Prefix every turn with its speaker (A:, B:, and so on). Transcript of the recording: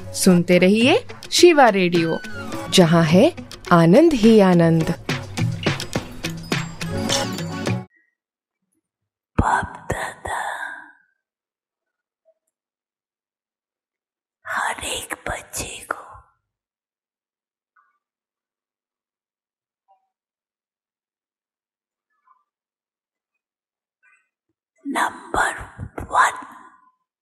A: सुनते रहिए शिवा रेडियो, जहाँ है आनंद ही आनंद।
B: बाप दादा हर एक बच्चे को नंबर 1